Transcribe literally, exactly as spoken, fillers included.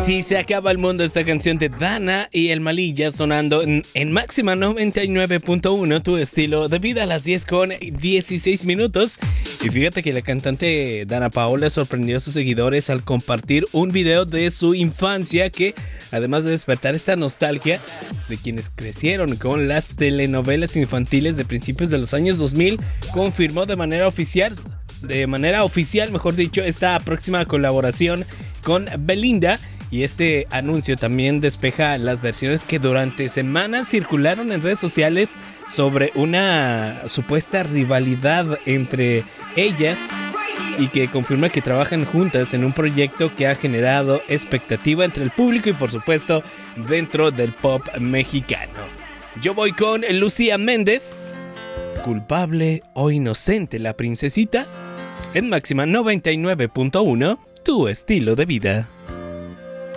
Así se acaba el mundo, esta canción de Dana y el Malilla sonando en, en Máxima noventa y nueve punto uno, tu estilo de vida, a las diez con dieciséis minutos. Y fíjate que la cantante Dana Paola sorprendió a sus seguidores al compartir un video de su infancia que, además de despertar esta nostalgia de quienes crecieron con las telenovelas infantiles de principios de los años dos mil, confirmó de manera oficial, de manera oficial, mejor dicho, esta próxima colaboración con Belinda. Y este anuncio también despeja las versiones que durante semanas circularon en redes sociales sobre una supuesta rivalidad entre ellas, y que confirma que trabajan juntas en un proyecto que ha generado expectativa entre el público y, por supuesto, dentro del pop mexicano. Yo voy con Lucía Méndez, culpable o inocente la princesita, en Máxima noventa y nueve punto uno, tu estilo de vida.